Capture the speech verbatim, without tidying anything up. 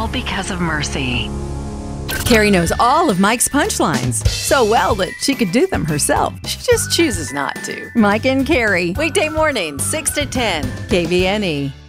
all because of Mercy. Carrie knows all of Mike's punchlines so well that she could do them herself. She just chooses not to. Mike and Carrie, Weekday mornings, six to ten. K V N E.